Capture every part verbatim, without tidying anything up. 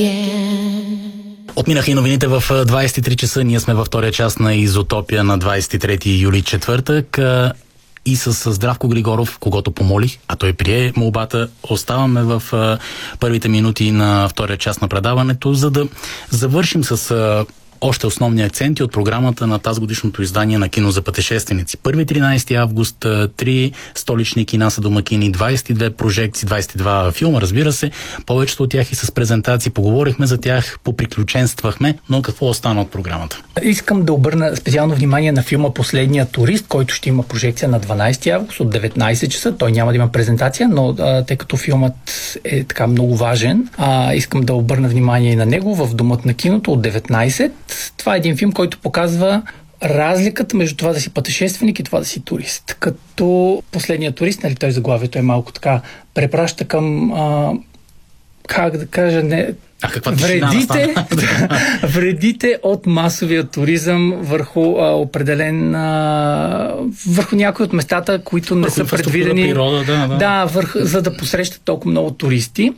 again. Отминаха и новините в двайсет и три часа. Ние сме във втория част на Изотопия на двайсет и трети юли, четвъртък. И с Здравко Григоров, когото помолих, а той прие молбата, оставаме в първите минути на втория част на предаването, за да завършим с още основни акценти от програмата на тази годишното издание на Кино за пътешественици. Първи тринайсети август, три столични кина са домакини, двайсет и две прожекции, двайсет и два филма, разбира се. Повечето от тях и с презентации. Поговорихме за тях, поприключенствахме, но какво остана от програмата? Искам да обърна специално внимание на филма Последният турист, който ще има прожекция на дванайсети август от деветнайсет часа. Той няма да има презентация, но а, тъй като филмът е така много важен, а, искам да обърна внимание и на него в Домът на киното от деветнайсет. Това е един филм, който показва разликата между това да си пътешественик и това да си турист. Като Последният турист, нали, той заглавието е малко така, препраща към а, как да кажа, не... А каква вредите, вредите от масовия туризъм върху а, определен а, върху някои от местата, които не върху са предвидени природа, да, да. Да, върху, за да посрещат толкова много туристи.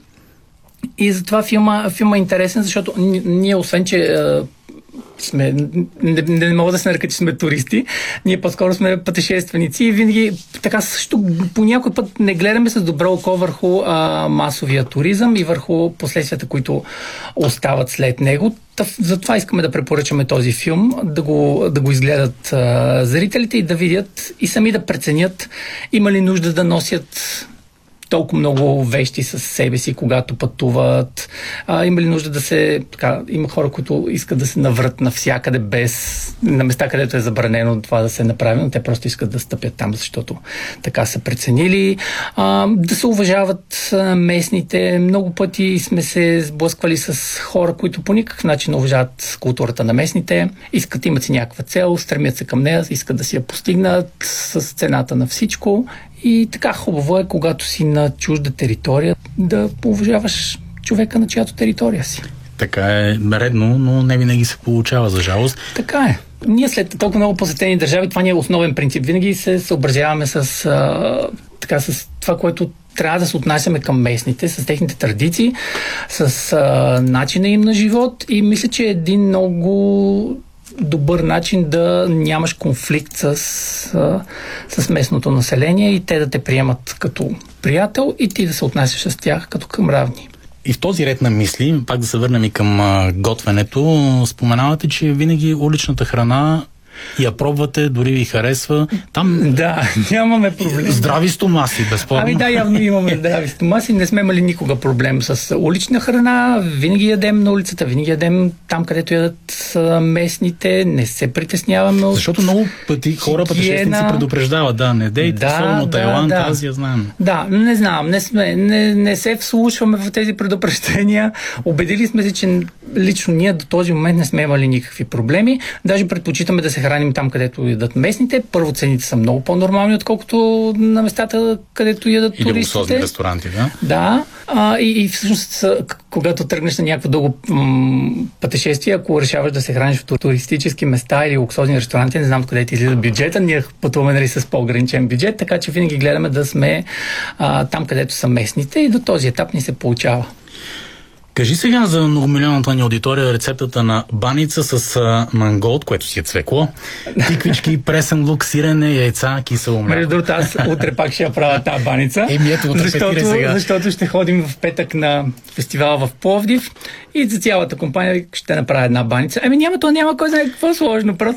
И затова филма, филма е интересен, защото ние, освен че а, сме, не, не мога да се нарека, че сме туристи, ние по-скоро сме пътешественици и винаги така също по някой път не гледаме с добро око върху а, масовия туризъм и върху последствията, които остават след него. Затова искаме да препоръчаме този филм, да го, да го изгледат а, зрителите и да видят и сами да преценят има ли нужда да носят толкова много вещи с себе си, когато пътуват. А, има ли нужда да се... Така, има хора, които искат да се наврат навсякъде без... на места, където е забранено това да се направи, но те просто искат да стъпят там, защото така са преценили. А, да се уважават а, местните. Много пъти сме се сблъсквали с хора, които по никакъв начин уважават културата на местните. Искат, имат си някаква цел, стремят се към нея, искат да си я постигнат с цената на всичко. И така хубаво е, когато си на чужда територия, да уважаваш човека на чиято територия си. Така е редно, но не винаги се получава, за жалост. Така е. Ние след толкова много посетени държави, това ни е основен принцип. Винаги се съобразяваме с, а, така, с това, което трябва да се отнасяме към местните, с техните традиции, с а, начина им на живот и мисля, че е един много добър начин да нямаш конфликт с, с местното население и те да те приемат като приятел и ти да се отнасяш с тях като към равни. И в този ред на мисли, пак да се върнем и към а, готвенето, споменавате, че винаги уличната храна я пробвате, дори ви харесва. Там да, нямаме проблем. Здрави стомаси, безспорно. Ами да, явно имаме здрави стомаси. Не сме имали никога проблем с улична храна. Винаги ядем на улицата, винаги ядем там, където ядат местните. Не се притесняваме от... Защото много пъти хора пътешественици предупреждават. Да, не дейте, да, особено да, Тайланд, да. Азия, знаем. Да, не знам. Не, сме, не, не се вслушваме в тези предупреждения. Убедили сме се, че лично ние до този момент не сме имали никакви проблеми. Даже предпочитаме да се храним там, където ядат местните. Първо, цените са много по-нормални, отколкото на местата, където ядат туристите. Или луксозни ресторанти, да? Да. А, и, и всъщност, когато тръгнеш на някакво дълго м- пътешествие, ако решаваш да се храниш в туристически места или луксозни ресторанти, не знам къде ти излиза бюджета, ние пътуваме, нали, с по-ограничен бюджет, така че винаги гледаме да сме а, там, където са местните и до този етап ни се получава. Кажи сега за многомилионната ни аудитория рецептата на баница с а, манголт, което си е цвекло, тиквички, пресен лук, сирене, яйца, кисело мляко. Между другото, аз утре пак ще я правя тази баница. Еми ето, защото, сега. защото ще ходим в петък на фестивала в Пловдив и за цялата компания ще направя една баница. Ами няма, то няма кой знае какво сложно, просто